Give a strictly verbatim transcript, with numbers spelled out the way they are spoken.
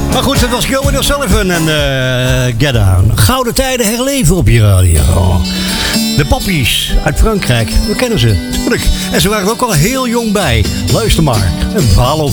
Maar goed, het was Gilbert O'Sullivan en uh, Get Down. Gouden tijden herleven op je radio. De Poppies uit Frankrijk, we kennen ze, natuurlijk. En ze waren er ook al heel jong bij. Luister maar, een verhaal over